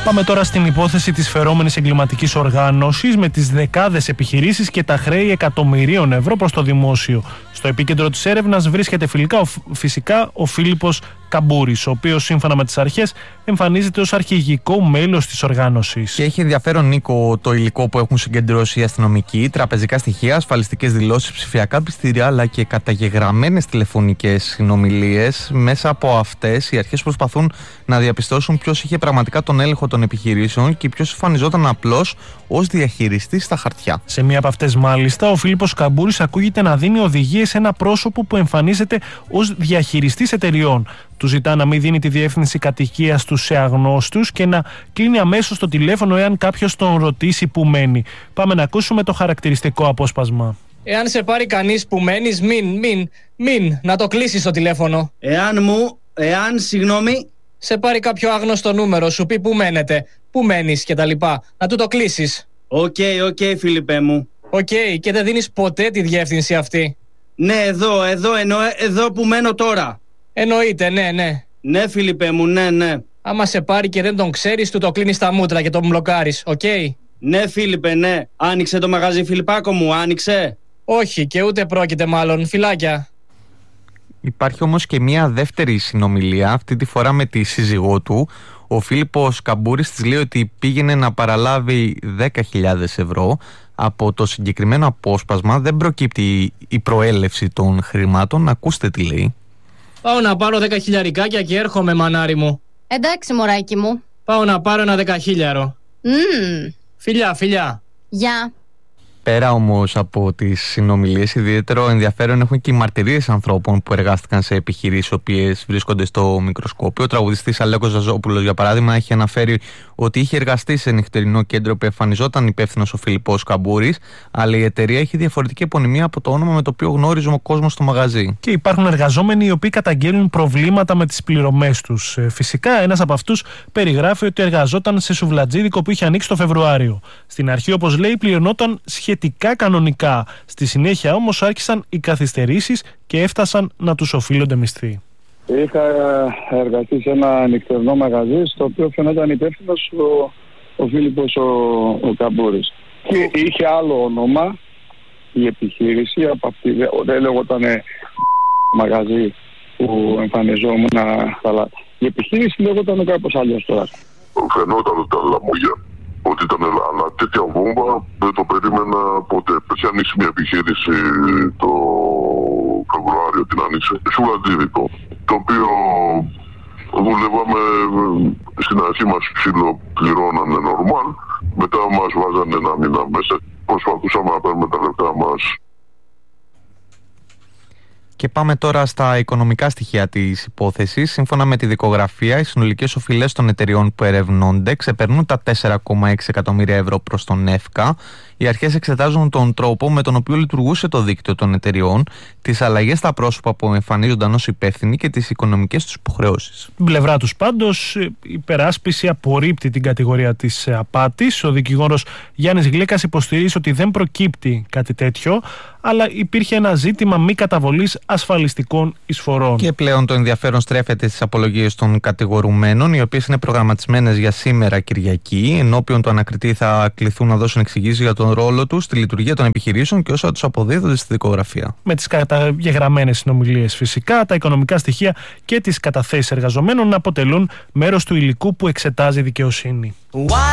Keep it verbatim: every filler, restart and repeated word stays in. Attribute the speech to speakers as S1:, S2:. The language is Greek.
S1: Πάμε τώρα στην υπόθεση της φερόμενης εγκληματικής οργάνωσης με τις δεκάδες επιχειρήσεις και τα χρέη εκατομμυρίων ευρώ προς το δημόσιο. Στο επίκεντρο της έρευνας βρίσκεται φιλικά, φυσικά ο Φίλιππος Καμπούρης, ο οποίος σύμφωνα με τις αρχές εμφανίζεται ως αρχηγικό μέλος της οργάνωσης.
S2: Και έχει ενδιαφέρον, Νίκο, το υλικό που έχουν συγκεντρώσει οι αστυνομικοί, τραπεζικά στοιχεία, ασφαλιστικές δηλώσεις, ψηφιακά πιστήρια αλλά και καταγεγραμμένες τηλεφωνικές συνομιλίες. Μέσα από αυτές οι αρχές προσπαθούν να διαπιστώσουν ποιος είχε πραγματικά τον έλεγχο των επιχειρήσεων και ποιος εμφανιζόταν απλώς ως διαχειριστής στα χαρτιά.
S1: Σε μία από αυτές, μάλιστα, ο Φίλιππος Καμπούρης ακούγεται να δίνει οδηγίες σε ένα πρόσωπο που εμφανίζεται ως διαχειριστής εταιριών. Του ζητά να μην δίνει τη διεύθυνση κατοικίας του σε αγνώστους και να κλείνει αμέσως το τηλέφωνο εάν κάποιος τον ρωτήσει που μένει. Πάμε να ακούσουμε το χαρακτηριστικό απόσπασμα.
S3: Εάν σε πάρει κανείς που μένεις, μην, μην, μην, να το κλείσεις το τηλέφωνο.
S4: Εάν μου, εάν, συγγνώμη,
S3: σε πάρει κάποιο άγνωστο νούμερο, σου πει που μένετε, που μένεις κτλ. Να του το κλείσεις.
S4: Οκ, okay, οκ, okay, Φίλιππε μου.
S3: Οκ, okay, και δεν δίνεις ποτέ τη διεύθυνση αυτή.
S4: Ναι, εδώ, εδώ, εννοώ, εδώ που μένω τώρα.
S3: Εννοείται, ναι, ναι.
S4: Ναι, Φίλιππε μου, ναι, ναι.
S3: Άμα σε πάρει και δεν τον ξέρεις, του το κλείνεις τα μούτρα και τον μπλοκάρεις, οκ. Okay?
S4: Ναι, Φίλιππε, ναι. Άνοιξε το μαγαζί, Φιλιππάκο μου, άνοιξε.
S3: Όχι, και ούτε πρόκειται μάλλον, φυλάκια.
S2: Υπάρχει όμως και μια δεύτερη συνομιλία, αυτή τη φορά με τη σύζυγό του. Ο Φίλιππος Καμπούρης της λέει ότι πήγαινε να παραλάβει δέκα χιλιάδες ευρώ. Από το συγκεκριμένο απόσπασμα δεν προκύπτει η προέλευση των χρημάτων. Ακούστε τι λέει.
S3: Πάω να πάρω δέκα χιλιαρικάκια και έρχομαι, μανάρι μου.
S5: Εντάξει, μωράκι μου.
S3: Πάω να πάρω ένα δεκαχίλιαρο.
S5: Mm.
S3: Φιλιά, φιλιά.
S5: Γεια.
S2: Πέρα όμως από τις συνομιλίες, ιδιαίτερο ενδιαφέρον έχουν και οι μαρτυρίες ανθρώπων που εργάστηκαν σε επιχειρήσεις οι οποίες βρίσκονται στο μικροσκόπιο. Ο τραγουδιστής Αλέκος Ζαζόπουλος, για παράδειγμα, έχει αναφέρει ότι είχε εργαστεί σε νυχτερινό κέντρο που εμφανιζόταν υπεύθυνος ο Φίλιππος Καμπούρης, αλλά η εταιρεία έχει διαφορετική επωνυμία από το όνομα με το οποίο γνώριζε ο κόσμος στο μαγαζί.
S1: Και υπάρχουν εργαζόμενοι οι οποίοι καταγγέλνουν προβλήματα με τις πληρωμές τους. Φυσικά, ένας από αυτούς περιγράφει ότι εργαζόταν σε σουβλατζίδικο που είχε ανοίξει το Φεβρουάριο. Στην αρχή, όπως λέει, πληρωνόταν σχετικά κανονικά. Στη συνέχεια όμως άρχισαν οι καθυστερήσεις και έφτασαν να τους οφείλονται μισθοί.
S6: Είχα εργαστεί σε ένα νυχτερινό μαγαζί στο οποίο φαινόταν υπεύθυνος ο, ο Φίλιππος ο, ο Καμπούρης. Και είχε άλλο όνομα η επιχείρηση από αυτή, δεν λέγονταν μαγαζί που εμφανιζόμουν, αλλά η επιχείρηση λέγονταν κάπως αλλιώς τώρα.
S7: Φαινόταν ότι ήταν λαμόγια, ότι ήταν αλλά τέτοια βόμβα δεν το περίμενα ποτέ. Έχει ανοίξει μια επιχείρηση το Φεβρουάριο, την άνοιξε, σουβλατζίδικο, το οποίο δουλεύαμε στην αρχή μας ψιλοπληρώνανε νορμάλ, μετά μας βάζανε ένα μήνα μέσα, προσπαθούσαμε να παίρνουμε τα λεπτά μας.
S2: Και πάμε τώρα στα οικονομικά στοιχεία της υπόθεσης. Σύμφωνα με τη δικογραφία, οι συνολικές οφειλές των εταιριών που ερευνώνται ξεπερνούν τα τέσσερα κόμμα έξι εκατομμύρια ευρώ προς τον ΕΦΚΑ. Οι αρχές εξετάζουν τον τρόπο με τον οποίο λειτουργούσε το δίκτυο των εταιριών, τις αλλαγές στα πρόσωπα που εμφανίζονταν ως υπεύθυνοι και τις οικονομικές τους υποχρεώσεις.
S1: Την πλευρά τους πάντως, η υπεράσπιση απορρίπτει την κατηγορία της απάτης. Ο δικηγόρος Γιάννης Γλέκας υποστηρίζει ότι δεν προκύπτει κάτι τέτοιο, αλλά υπήρχε ένα ζήτημα μη καταβολής ασφαλιστικών εισφορών.
S2: Και πλέον το ενδιαφέρον στρέφεται στις απολογίες των κατηγορουμένων, οι οποίες είναι προγραμματισμένες για σήμερα Κυριακή. Ενώπιον του ανακριτή θα κληθούν να δώσουν εξηγήσεις για τον ρόλο τους στη λειτουργία των επιχειρήσεων και όσα τους αποδίδονται στη δικογραφία.
S1: Με τις καταγεγραμμένες συνομιλίες, φυσικά, τα οικονομικά στοιχεία και τις καταθέσεις εργαζομένων να αποτελούν μέρος του υλικού που εξετάζει η δικαιοσύνη.